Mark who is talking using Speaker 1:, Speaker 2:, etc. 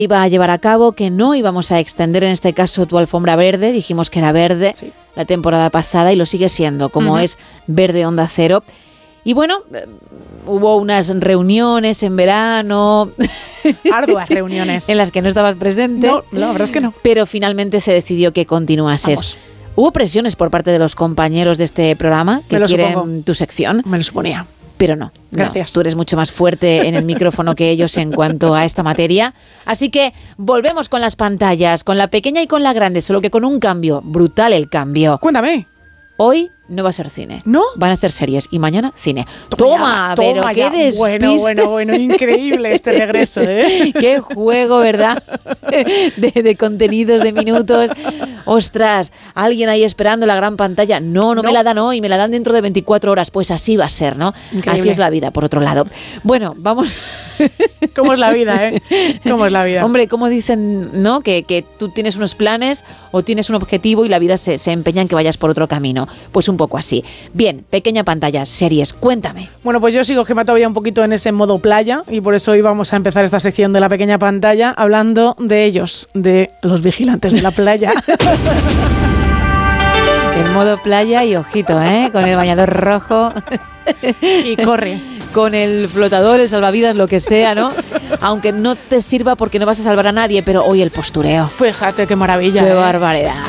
Speaker 1: iba a llevar a cabo, que no íbamos a extender en este caso tu alfombra verde. Dijimos que era verde la temporada pasada y lo sigue siendo, como es Verde Onda Cero. Y bueno, hubo unas reuniones en verano.
Speaker 2: Arduas reuniones.
Speaker 1: En las que no estabas presente.
Speaker 2: No, la verdad es que no.
Speaker 1: Pero finalmente se decidió que continuases.
Speaker 2: Vamos.
Speaker 1: Hubo presiones por parte de los compañeros de este programa que quieren tu sección.
Speaker 2: Me lo suponía.
Speaker 1: Pero no,
Speaker 2: gracias.
Speaker 1: Tú eres mucho más fuerte en el micrófono que ellos en cuanto a esta materia. Así que volvemos con las pantallas, con la pequeña y con la grande, solo que con un cambio, brutal el cambio.
Speaker 2: Cuéntame.
Speaker 1: Hoy no va a ser cine.
Speaker 2: ¿No?
Speaker 1: Van a ser series y maña cine. Toma, pero qué despiste.
Speaker 2: Bueno, increíble este regreso, ¿eh?
Speaker 1: Qué juego, ¿verdad? De contenidos, de minutos. Ostras, alguien ahí esperando la gran pantalla. No me la dan hoy, me la dan dentro de 24 horas. Pues así va a ser, ¿no? Increíble. Así es la vida, por otro lado. Bueno, vamos.
Speaker 2: ¿Cómo es la vida, eh? ¿Cómo es la vida?
Speaker 1: Hombre, ¿cómo dicen, no? Que tú tienes unos planes o tienes un objetivo y la vida se empeña en que vayas por otro camino. Pues un poco así. Bien, pequeña pantalla, series, cuéntame.
Speaker 2: Bueno, pues yo sigo que todavía un poquito en ese modo playa y por eso hoy vamos a empezar esta sección de la pequeña pantalla hablando de ellos, de los vigilantes de la playa.
Speaker 1: En modo playa y ojito, con el bañador rojo.
Speaker 2: Y corre.
Speaker 1: Con el flotador, el salvavidas, lo que sea, ¿no? Aunque no te sirva porque no vas a salvar a nadie, pero hoy el postureo.
Speaker 2: Fíjate qué maravilla.
Speaker 1: Qué barbaridad.